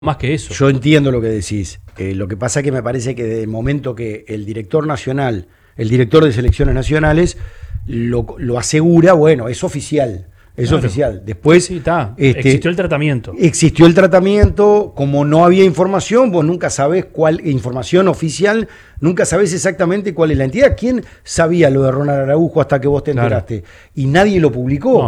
más que eso. Yo entiendo lo que decís. Lo que pasa es que me parece que desde el momento que el director nacional, el director de selecciones nacionales, lo asegura, bueno, es oficial. Es Claro. oficial. Después Sí, está. Existió el tratamiento. Existió el tratamiento, como no había información, vos nunca sabés información oficial, nunca sabés exactamente cuál es la entidad. ¿Quién sabía lo de Ronald Araujo hasta que vos te enteraste? Y nadie lo publicó. No,